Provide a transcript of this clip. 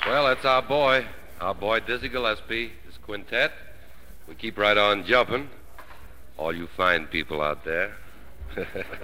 Well, that's our boy Dizzy Gillespie, his quintet. We keep right on jumping. All you fine people out there.